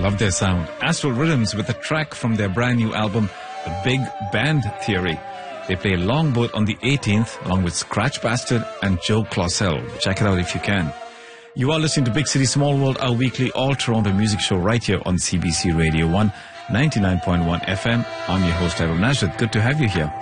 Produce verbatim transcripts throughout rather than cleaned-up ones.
love their sound. Astral Rhythms with a track from their brand new album, The Big Band Theory. They play Longboat on the eighteenth, along with Scratch Bastard and Joe Clausel. Check it out if you can. You are listening to Big City Small World, our weekly all-Toronto music show right here on C B C Radio one, ninety-nine point one F M. I'm your host, Ivan Nasrat. Good to have you here.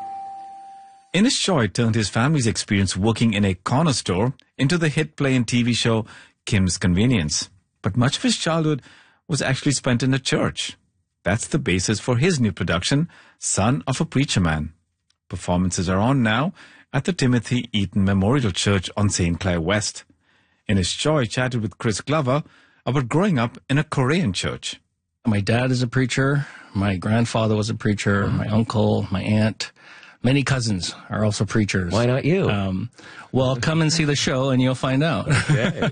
Inish Choi turned his family's experience working in a corner store into the hit play and T V show Kim's Convenience. But much of his childhood was actually spent in a church. That's the basis for his new production, Son of a Preacher Man. Performances are on now at the Timothy Eaton Memorial Church on Saint Clair West. Inish Choi chatted with Chris Glover about growing up in a Korean church. My dad is a preacher. My grandfather was a preacher. Mm-hmm. My uncle, my aunt, many cousins are also preachers. Why not you? Um, well, come and see the show and you'll find out. Okay.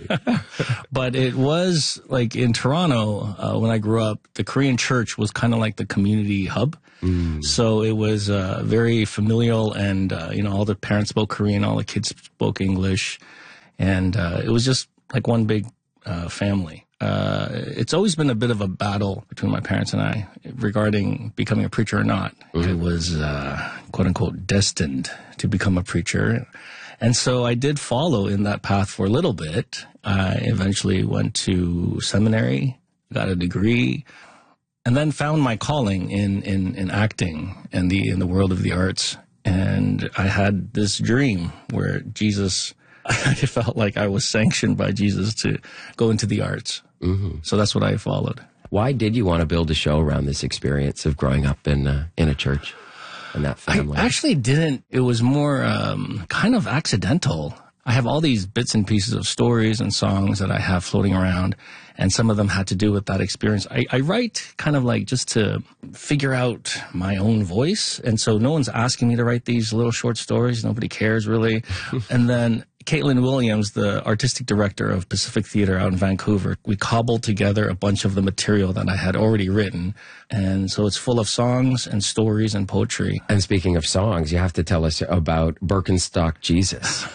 But it was like in Toronto, uh, when I grew up, the Korean church was kind of like the community hub. Mm. So it was uh, very familial, and, uh, you know, all the parents spoke Korean, all the kids spoke English, and uh, it was just like one big uh, family. Uh, it's always been a bit of a battle between my parents and I regarding becoming a preacher or not. Mm. I was, uh, quote unquote, destined to become a preacher. And so I did follow in that path for a little bit. I eventually went to seminary, got a degree, and then found my calling in, in, in acting and the, in the world of the arts. And I had this dream where Jesus, I felt like I was sanctioned by Jesus to go into the arts. Mm-hmm. So that's what I followed. Why did you want to build a show around this experience of growing up in uh, in a church and that family? I actually didn't. It was more um, kind of accidental. I have all these bits and pieces of stories and songs that I have floating around, and some of them had to do with that experience. I, I write kind of like just to figure out my own voice, and so no one's asking me to write these little short stories. Nobody cares, really. And then Caitlin Williams, the artistic director of Pacific Theatre out in Vancouver, we cobbled together a bunch of the material that I had already written. And so it's full of songs and stories and poetry. And speaking of songs, you have to tell us about Birkenstock Jesus.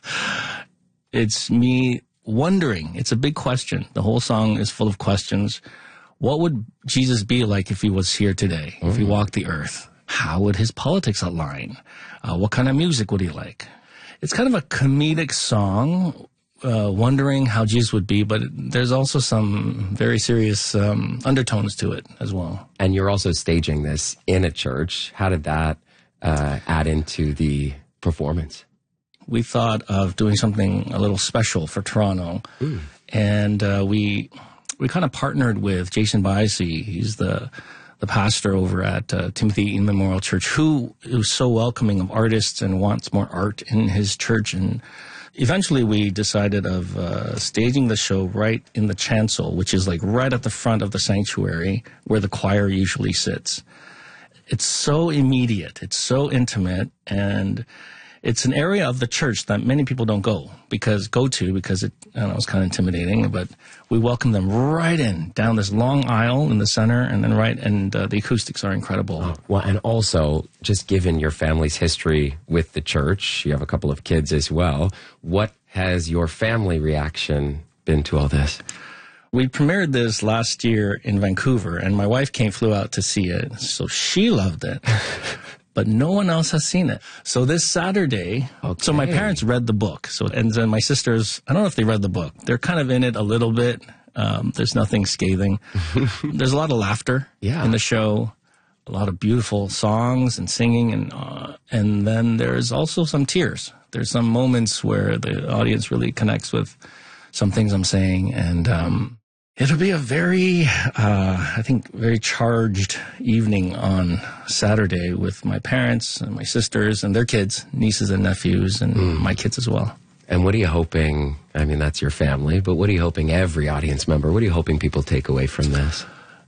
It's me wondering. It's a big question. The whole song is full of questions. What would Jesus be like if he was here today, mm. if he walked the earth? How would his politics align? Uh, what kind of music would he like? It's kind of a comedic song, uh, wondering how Jesus would be, but there's also some very serious um, undertones to it as well. And you're also staging this in a church. How did that uh, add into the performance? We thought of doing something a little special for Toronto, Ooh. and uh, we we kind of partnered with Jason Biassy. He's the the pastor over at uh, Timothy Eaton Memorial Church, who is so welcoming of artists and wants more art in his church. And eventually we decided of uh, staging the show right in the chancel, which is like right at the front of the sanctuary where the choir usually sits. It's so immediate. It's so intimate. And it's an area of the church that many people don't go because go to because it, I don't know, it's kind of intimidating, but we welcome them right in down this long aisle in the center, and then right, and uh, the acoustics are incredible. Oh, well, and also just given your family's history with the church, you have a couple of kids as well. What has your family reaction been to all this? We premiered this last year in Vancouver, and my wife came, flew out to see it, so she loved it. But no one else has seen it. So this Saturday, okay. So my parents read the book. So and then my sisters, I don't know if they read the book. They're kind of in it a little bit. Um, there's nothing scathing. There's a lot of laughter yeah. in the show, a lot of beautiful songs and singing, and uh, and then there's also some tears. There's some moments where the audience really connects with some things I'm saying, and um, it'll be a very, uh, I think, very charged evening on Saturday with my parents and my sisters and their kids, nieces and nephews, and mm. my kids as well. And what are you hoping, I mean, that's your family, but what are you hoping every audience member, what are you hoping people take away from this?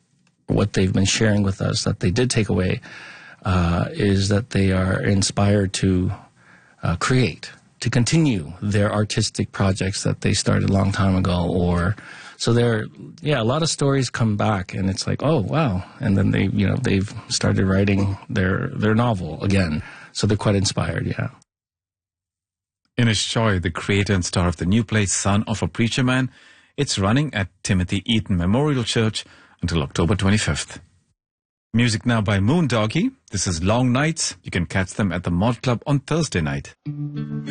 What they've been sharing with us that they did take away uh, is that they are inspired to uh, create, to continue their artistic projects that they started a long time ago, or so there, yeah, a lot of stories come back, and it's like, oh, wow. And then they, you know, they've started writing their, their novel again. So they're quite inspired, yeah. Inish Choi, the creator and star of the new play Son of a Preacher Man, It's running at Timothy Eaton Memorial Church until October twenty-fifth. Music now by Moondoggie. This is Long Nights. You can catch them at the Mod Club on Thursday night.